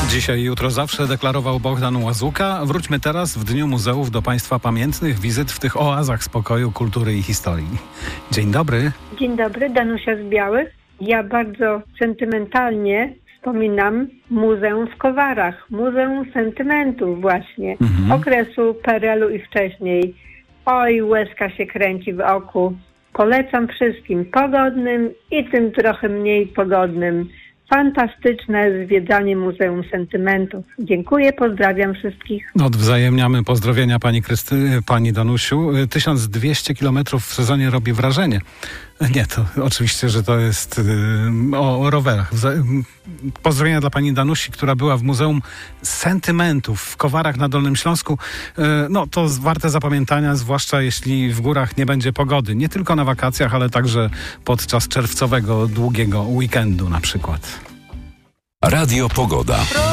Dzisiaj i jutro zawsze deklarował Bogdan Łazuka. Wróćmy teraz w Dniu Muzeów do Państwa pamiętnych wizyt w tych oazach spokoju, kultury i historii. Dzień dobry. Dzień dobry, Danusia z Białych. Ja bardzo sentymentalnie wspominam Muzeum w Kowarach. Muzeum Sentymentów właśnie. Okresu PRL-u i wcześniej. Oj, łezka się kręci w oku. Polecam wszystkim pogodnym i tym trochę mniej pogodnym. Fantastyczne zwiedzanie Muzeum Sentymentów. Dziękuję, pozdrawiam wszystkich. Odwzajemniamy pozdrowienia pani Danusiu. 1200 kilometrów w sezonie robi wrażenie. Nie, to oczywiście, że to jest o rowerach. Pozdrowienia dla pani Danusi, która była w Muzeum Sentymentów w Kowarach na Dolnym Śląsku. No to warte zapamiętania, zwłaszcza jeśli w górach nie będzie pogody. Nie tylko na wakacjach, ale także podczas czerwcowego, długiego weekendu na przykład. Radio Pogoda.